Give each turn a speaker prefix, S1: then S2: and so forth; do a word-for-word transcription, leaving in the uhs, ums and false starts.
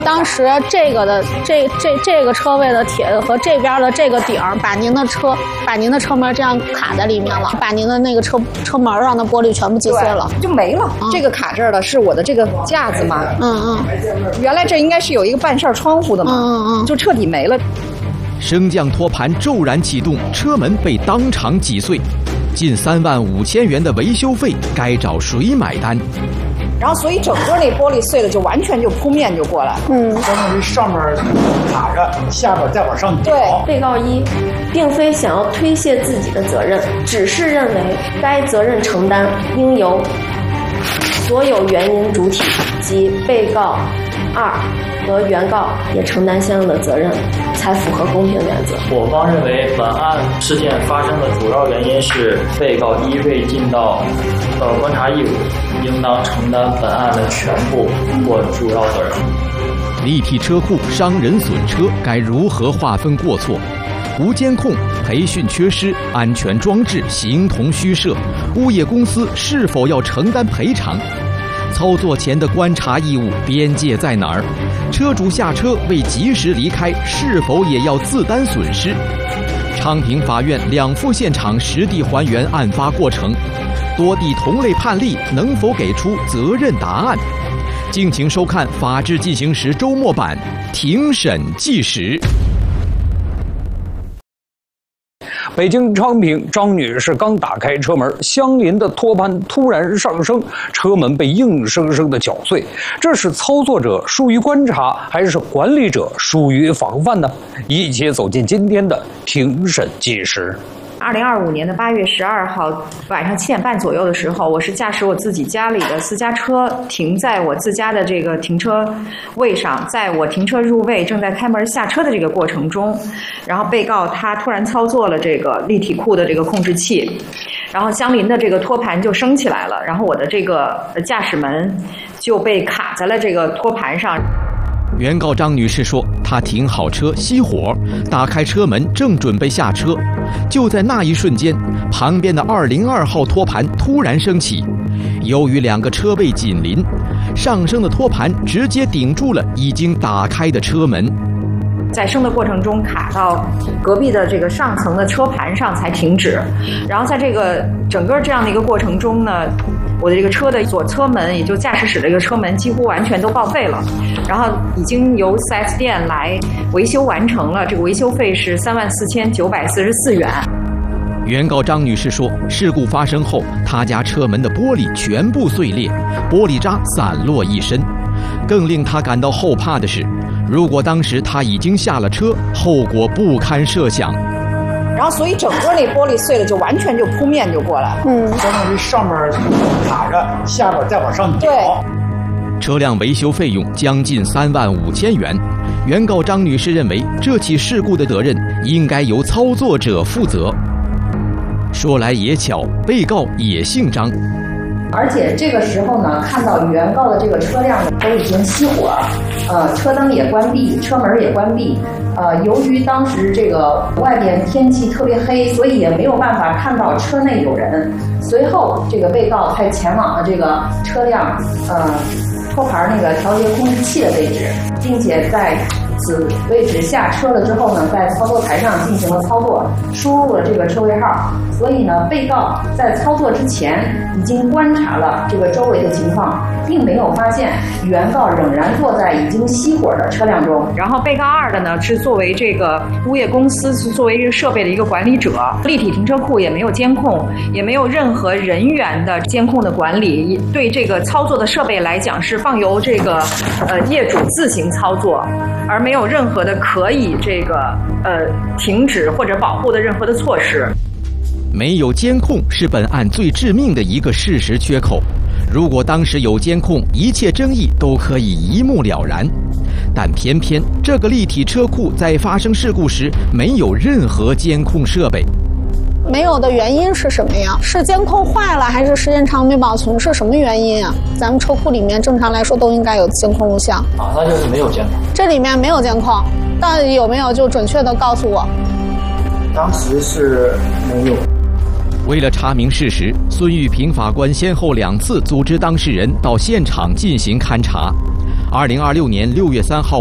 S1: 当时这个的这这这个车位的铁和这边的这个顶把您的车把您的车门这样卡在里面了，把您的那个车车门上的玻璃全部击碎了，
S2: 就没了。嗯、这个卡这儿的是我的这个架子嘛？嗯嗯。原来这应该是有一个半扇窗户的嘛？嗯嗯嗯。就彻底没了。
S3: 升降托盘骤然启动，车门被当场击碎，近三万五千元的维修费该找谁买单？
S2: 然后，所以整个那玻璃碎了，就完全就扑面就过来了。嗯，
S4: 相当于上面卡着，下边再往上顶。
S5: 对，被告一，并非想要推卸自己的责任，只是认为该责任承担应由所有原因主体及被告二和原告也承担相应的责任，才符合公平原则。
S6: 我方认为，本案事件发生的主要原因是被告一未尽到呃观察义务，应当承担本案的全部或主要责任。
S3: 立体车库伤人损车该如何划分过错？无监控、培训缺失、安全装置形同虚设，物业公司是否要承担赔偿？操作前的观察义务边界在哪儿？车主下车未及时离开，是否也要自担损失？昌平法院两副现场实地还原案发过程，多地同类判例能否给出责任答案？敬请收看《法治进行时》周末版庭审纪实。
S7: 北京昌平，张女士刚打开车门，相邻的托盘突然上升，车门被硬生生的搅碎。这是操作者疏于观察，还是管理者疏于防范呢？一起走进今天的庭审纪实。
S2: 二零二五年的八月十二号晚上七点半左右的时候，我是驾驶我自己家里的私家车停在我自家的这个停车位上，在我停车入位正在开门下车的这个过程中，然后被告他突然操作了这个立体库的这个控制器，然后相邻的这个托盘就升起来了，然后我的这个驾驶门就被卡在了这个托盘上。
S3: 原告张女士说，她停好车熄火，打开车门正准备下车，就在那一瞬间，旁边的二零二号托盘突然升起，由于两个车位紧邻，上升的托盘直接顶住了已经打开的车门，
S2: 在升的过程中卡到隔壁的这个上层的车盘上才停止，然后在这个整个这样的一个过程中呢，我的这个车的左侧门，也就驾驶室的一个车门几乎完全都报废了，然后已经由 四 S 店来维修完成了，这个维修费是三万四千九百四十四元。
S3: 原告张女士说，事故发生后，她家车门的玻璃全部碎裂，玻璃渣散落一身。更令她感到后怕的是，如果当时她已经下了车，后果不堪设想。
S2: 然后，所以整个那玻璃碎了，就完全就扑面就过来了。嗯，
S4: 相当于上面卡着，下边再往上顶。
S2: 对。
S3: 车辆维修费用将近三万五千元。原告张女士认为，这起事故的责任应该由操作者负责。说来也巧，被告也姓张。
S8: 而且这个时候呢，看到原告的这个车辆都已经熄火，呃，车灯也关闭，车门也关闭。呃，由于当时这个外边天气特别黑，所以也没有办法看到车内有人。随后，这个被告才前往了这个车辆呃托盘那个调节控制器的位置，并且在此位置下车了之后呢，在操作台上进行了操作，输入了这个车位号。所以呢，被告在操作之前已经观察了这个周围的情况，并没有发现原告仍然坐在已经熄火的车辆中。
S2: 然后被告二的呢，是作为这个物业公司是作为这个设备的一个管理者，立体停车库也没有监控，也没有任何人员的监控的管理，对这个操作的设备来讲是放由这个呃业主自行操作，而没有任何的可以这个呃停止或者保护的任何的措施。
S3: 没有监控是本案最致命的一个事实缺口。如果当时有监控，一切争议都可以一目了然。但偏偏这个立体车库在发生事故时没有任何监控设备。
S1: 没有的原因是什么呀？是监控坏了，还是时间长没保存？是什么原因啊？咱们车库里面正常来说都应该有监控录像
S6: 啊，那就是没有监控。
S1: 这里面没有监控，到底有没有？就准确的告诉我。
S4: 当时是没有。
S3: 为了查明事实，孙玉平法官先后两次组织当事人到现场进行勘查。 二零二六年六月三号